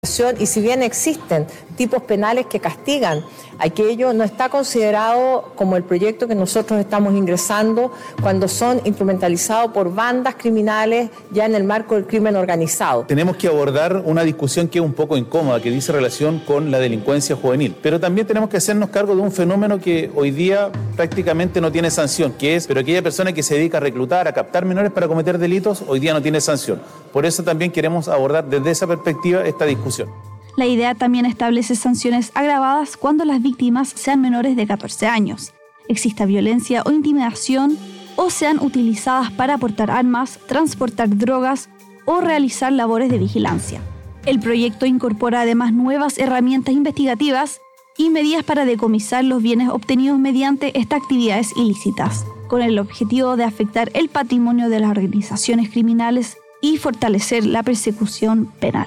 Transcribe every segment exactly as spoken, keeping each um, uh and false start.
Y si bien existen tipos penales que castigan, aquello no está considerado como el proyecto que nosotros estamos ingresando cuando son instrumentalizados por bandas criminales ya en el marco del crimen organizado. Tenemos que abordar una discusión que es un poco incómoda, que dice relación con la delincuencia juvenil, pero también tenemos que hacernos cargo de un fenómeno que hoy día prácticamente no tiene sanción, que es, pero aquella persona que se dedica a reclutar, a captar menores para cometer delitos, hoy día no tiene sanción. Por eso también queremos abordar desde esa perspectiva esta discusión. La idea también establece sanciones agravadas cuando las víctimas sean menores de catorce años, exista violencia o intimidación o sean utilizadas para portar armas, transportar drogas o realizar labores de vigilancia. El proyecto incorpora además nuevas herramientas investigativas y medidas para decomisar los bienes obtenidos mediante estas actividades ilícitas, con el objetivo de afectar el patrimonio de las organizaciones criminales y fortalecer la persecución penal.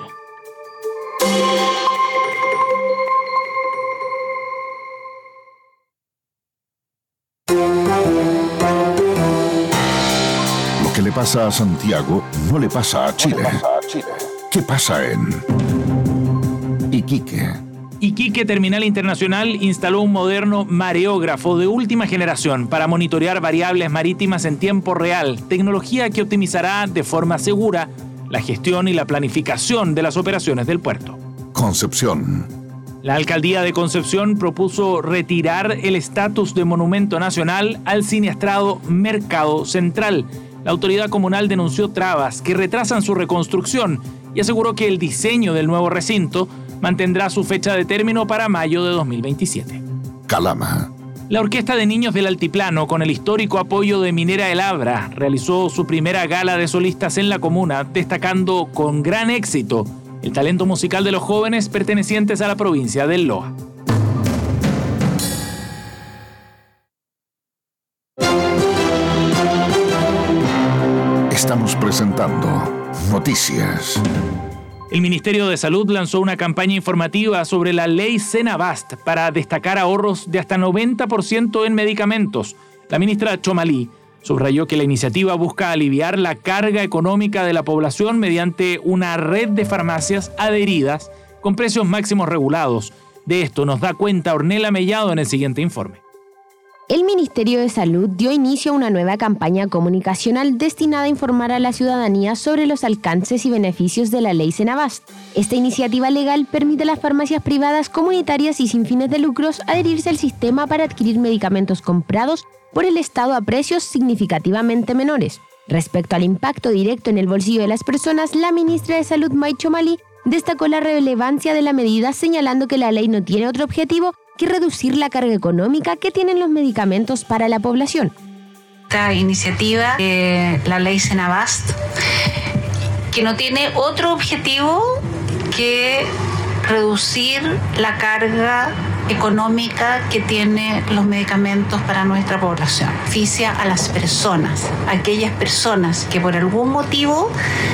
Lo que le pasa a Santiago no le pasa a Chile. ¿Qué pasa en Iquique? Iquique Terminal Internacional instaló un moderno mareógrafo de última generación para monitorear variables marítimas en tiempo real, tecnología que optimizará de forma segura la gestión y la planificación de las operaciones del puerto. Concepción. La alcaldía de Concepción propuso retirar el estatus de monumento nacional al siniestrado Mercado Central. La autoridad comunal denunció trabas que retrasan su reconstrucción y aseguró que el diseño del nuevo recinto mantendrá su fecha de término para mayo de dos mil veintisiete. Calama. La Orquesta de Niños del Altiplano, con el histórico apoyo de Minera El Abra, realizó su primera gala de solistas en la comuna, destacando con gran éxito el talento musical de los jóvenes pertenecientes a la provincia del Loa. Estamos presentando Noticias. El Ministerio de Salud lanzó una campaña informativa sobre la ley Senabast para destacar ahorros de hasta noventa por ciento en medicamentos. La ministra Txomalí subrayó que la iniciativa busca aliviar la carga económica de la población mediante una red de farmacias adheridas con precios máximos regulados. De esto nos da cuenta Ornella Mellado en el siguiente informe. El Ministerio de Salud dio inicio a una nueva campaña comunicacional destinada a informar a la ciudadanía sobre los alcances y beneficios de la ley Senabast. Esta iniciativa legal permite a las farmacias privadas, comunitarias y sin fines de lucros adherirse al sistema para adquirir medicamentos comprados por el Estado a precios significativamente menores. Respecto al impacto directo en el bolsillo de las personas, la ministra de Salud, May Txomalí, destacó la relevancia de la medida, señalando que la ley no tiene otro objetivo que reducir la carga económica que tienen los medicamentos para la población. Esta iniciativa de la ley Senabast, que no tiene otro objetivo que reducir la carga económica que tienen los medicamentos para nuestra población. Beneficia a las personas, aquellas personas que por algún motivo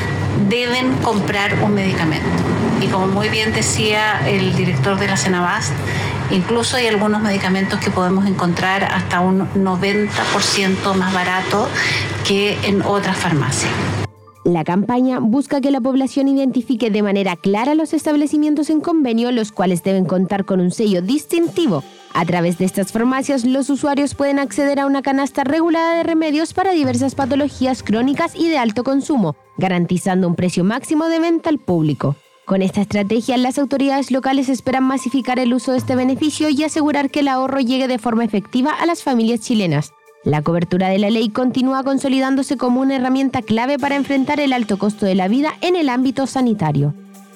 deben comprar un medicamento. Y como muy bien decía el director de la Senabast, incluso hay algunos medicamentos que podemos encontrar hasta un noventa por ciento más barato que en otras farmacias. La campaña busca que la población identifique de manera clara los establecimientos en convenio, los cuales deben contar con un sello distintivo. A través de estas farmacias, los usuarios pueden acceder a una canasta regulada de remedios para diversas patologías crónicas y de alto consumo, garantizando un precio máximo de venta al público. Con esta estrategia, las autoridades locales esperan masificar el uso de este beneficio y asegurar que el ahorro llegue de forma efectiva a las familias chilenas. La cobertura de la ley continúa consolidándose como una herramienta clave para enfrentar el alto costo de la vida en el ámbito sanitario.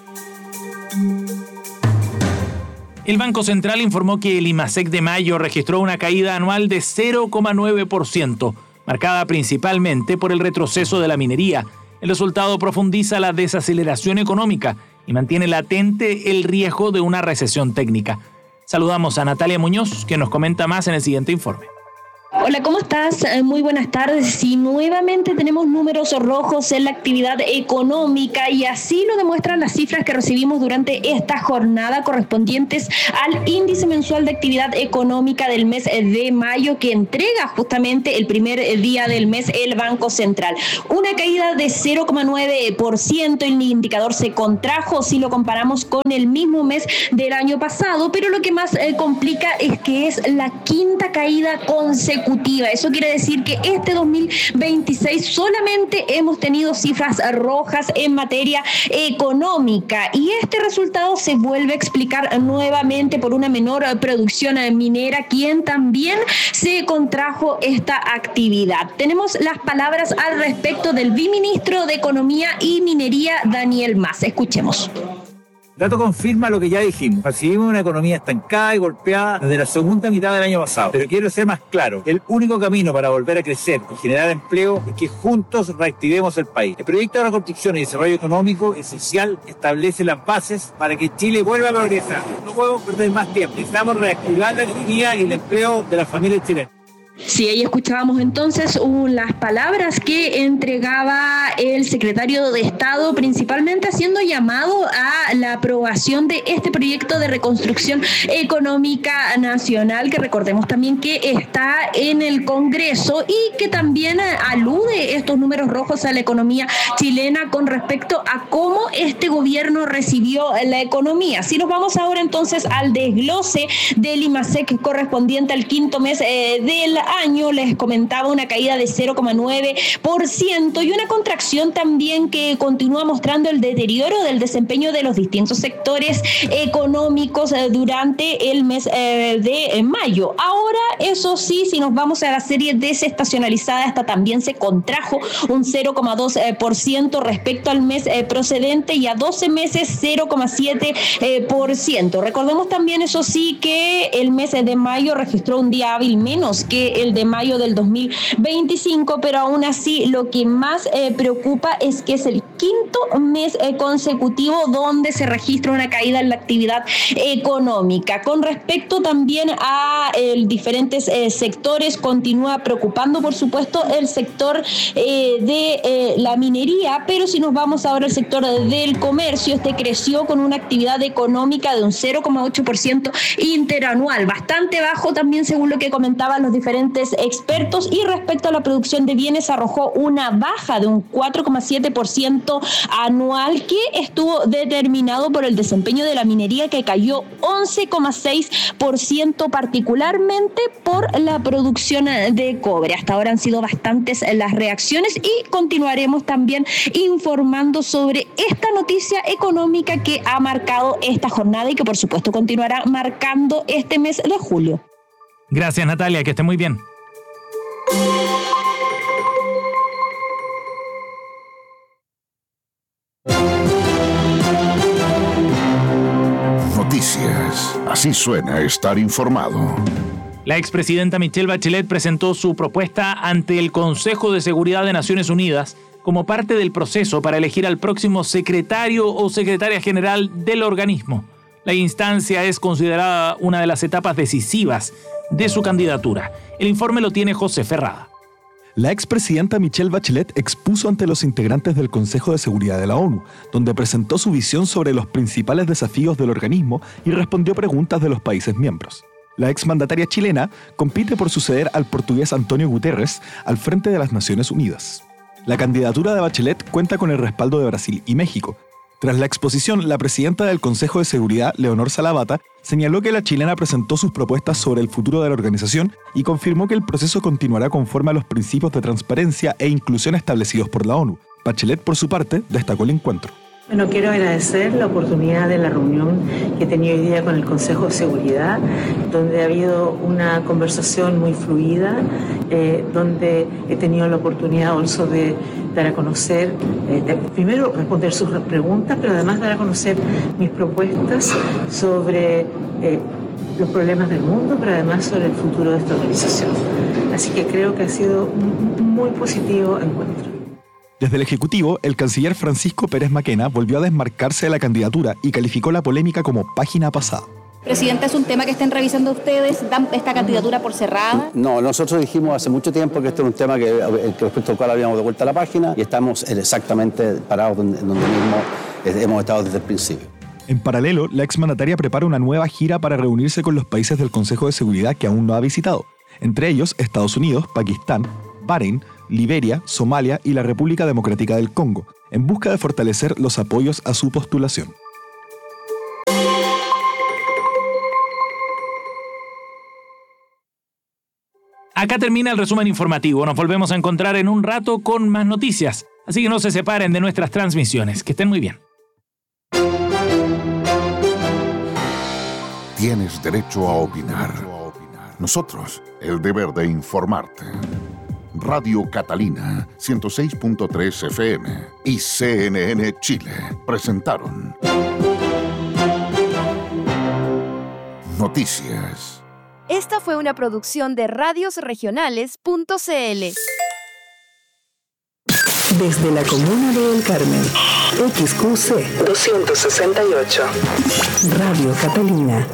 El Banco Central informó que el IMASEC de mayo registró una caída anual de cero coma nueve por ciento, marcada principalmente por el retroceso de la minería. El resultado profundiza la desaceleración económica y mantiene latente el riesgo de una recesión técnica. Saludamos a Natalia Muñoz, que nos comenta más en el siguiente informe. Hola, ¿cómo estás? Muy buenas tardes. Sí, nuevamente tenemos números rojos en la actividad económica y así lo demuestran las cifras que recibimos durante esta jornada correspondientes al índice mensual de actividad económica del mes de mayo que entrega justamente el primer día del mes el Banco Central. Una caída de cero coma nueve por ciento, el indicador se contrajo si lo comparamos con el mismo mes del año pasado, pero lo que más eh, complica es que es la quinta caída consecutiva. Eso quiere decir que este dos mil veintiséis solamente hemos tenido cifras rojas en materia económica y este resultado se vuelve a explicar nuevamente por una menor producción minera, quien también se contrajo esta actividad. Tenemos las palabras al respecto del viceministro de Economía y Minería, Daniel Mas. Escuchemos. El dato confirma lo que ya dijimos. Percibimos una economía estancada y golpeada desde la segunda mitad del año pasado. Pero quiero ser más claro. El único camino para volver a crecer y generar empleo es que juntos reactivemos el país. El proyecto de reconstrucción y desarrollo económico esencial establece las bases para que Chile vuelva a progresar. No podemos perder más tiempo. Necesitamos reactivar la economía y el empleo de las familias chilenas. Sí, ahí escuchábamos entonces uh, las palabras que entregaba el secretario de Estado, principalmente haciendo llamado a la aprobación de este proyecto de reconstrucción económica nacional, que recordemos también que está en el Congreso y que también alude estos números rojos a la economía chilena con respecto a cómo este gobierno recibió la economía. Si nos vamos ahora entonces al desglose del IMASEC correspondiente al quinto mes eh, del año, les comentaba una caída de cero coma nueve por ciento y una contracción también que continúa mostrando el deterioro del desempeño de los distintos sectores económicos durante el mes de mayo. Ahora, eso sí, si nos vamos a la serie desestacionalizada, esta también se contrajo un cero coma dos por ciento respecto al mes procedente y a doce meses cero coma siete por ciento. Recordemos también, eso sí, que el mes de mayo registró un día hábil menos que el de mayo del dos mil veinticinco, pero aún así lo que más eh, preocupa es que es el quinto mes eh, consecutivo donde se registra una caída en la actividad económica. Con respecto también a eh, diferentes eh, sectores, continúa preocupando por supuesto el sector eh, de eh, la minería, pero si nos vamos ahora al sector del comercio, este creció con una actividad económica de un cero coma ocho por ciento interanual, bastante bajo también según lo que comentaban los diferentes expertos, y respecto a la producción de bienes arrojó una baja de un cuatro coma siete por ciento anual que estuvo determinado por el desempeño de la minería, que cayó once coma seis por ciento, particularmente por la producción de cobre. Hasta ahora han sido bastantes las reacciones y continuaremos también informando sobre esta noticia económica que ha marcado esta jornada y que por supuesto continuará marcando este mes de julio. Gracias, Natalia, que esté muy bien. Noticias. Así suena estar informado. La expresidenta Michelle Bachelet presentó su propuesta ante el Consejo de Seguridad de Naciones Unidas como parte del proceso para elegir al próximo secretario o secretaria general del organismo. La instancia es considerada una de las etapas decisivas de su candidatura. El informe lo tiene José Ferrada. La expresidenta Michelle Bachelet expuso ante los integrantes del Consejo de Seguridad de la ONU, donde presentó su visión sobre los principales desafíos del organismo y respondió preguntas de los países miembros. La exmandataria chilena compite por suceder al portugués António Guterres al frente de las Naciones Unidas. La candidatura de Bachelet cuenta con el respaldo de Brasil y México. Tras la exposición, la presidenta del Consejo de Seguridad, Leonor Salavata, señaló que la chilena presentó sus propuestas sobre el futuro de la organización y confirmó que el proceso continuará conforme a los principios de transparencia e inclusión establecidos por la ONU. Bachelet, por su parte, destacó el encuentro. Bueno, quiero agradecer la oportunidad de la reunión que he tenido hoy día con el Consejo de Seguridad, donde ha habido una conversación muy fluida, eh, donde he tenido la oportunidad also de dar a conocer, eh, de, primero responder sus preguntas, pero además dar a conocer mis propuestas sobre eh, los problemas del mundo, pero además sobre el futuro de esta organización. Así que creo que ha sido un muy positivo encuentro. Desde el Ejecutivo, el canciller Francisco Pérez Maquena volvió a desmarcarse de la candidatura y calificó la polémica como página pasada. Presidente, ¿es un tema que estén revisando ustedes? ¿Dan esta candidatura por cerrada? No, nosotros dijimos hace mucho tiempo que este era un tema que, que respecto al cual habíamos de vuelta a la página y estamos exactamente parados donde, donde mismo hemos estado desde el principio. En paralelo, la exmandataria prepara una nueva gira para reunirse con los países del Consejo de Seguridad que aún no ha visitado, entre ellos Estados Unidos, Pakistán, Bahrein, Liberia, Somalia y la República Democrática del Congo, en busca de fortalecer los apoyos a su postulación. Acá termina el resumen informativo. Nos volvemos a encontrar en un rato con más noticias. Así que no se separen de nuestras transmisiones. Que estén muy bien. Tienes derecho a opinar. Nosotros, el deber de informarte. Radio Catalina, ciento seis punto tres F M y C N N Chile presentaron Noticias. Esta fue una producción de radios regionales punto c l. Desde la comuna de El Carmen, X Q C doscientos sesenta y ocho. Radio Catalina.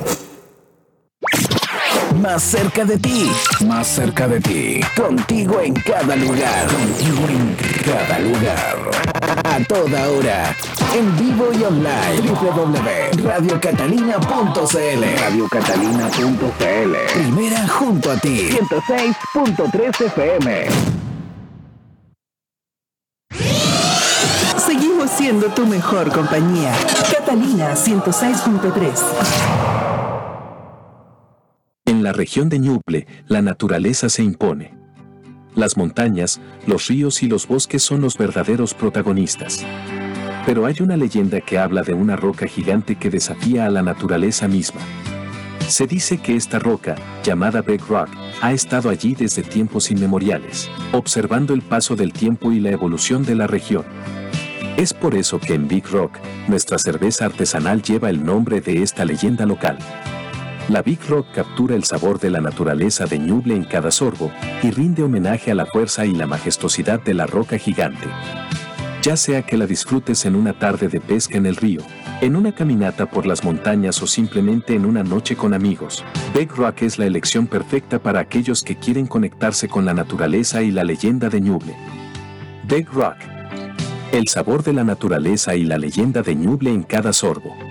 Más cerca de ti, más cerca de ti, contigo en cada lugar, contigo en cada lugar, a toda hora, en vivo y online, doble u doble u doble u punto radio catalina punto c l, radio catalina punto c l, primera junto a ti, ciento seis punto tres F M. Seguimos siendo tu mejor compañía. Catalina ciento seis punto tres. En la región de Ñuble, la naturaleza se impone. Las montañas, los ríos y los bosques son los verdaderos protagonistas. Pero hay una leyenda que habla de una roca gigante que desafía a la naturaleza misma. Se dice que esta roca, llamada Big Rock, ha estado allí desde tiempos inmemoriales, observando el paso del tiempo y la evolución de la región. Es por eso que en Big Rock, nuestra cerveza artesanal lleva el nombre de esta leyenda local. La Big Rock captura el sabor de la naturaleza de Ñuble en cada sorbo y rinde homenaje a la fuerza y la majestuosidad de la roca gigante. Ya sea que la disfrutes en una tarde de pesca en el río, en una caminata por las montañas o simplemente en una noche con amigos, Big Rock es la elección perfecta para aquellos que quieren conectarse con la naturaleza y la leyenda de Ñuble. Big Rock. El sabor de la naturaleza y la leyenda de Ñuble en cada sorbo.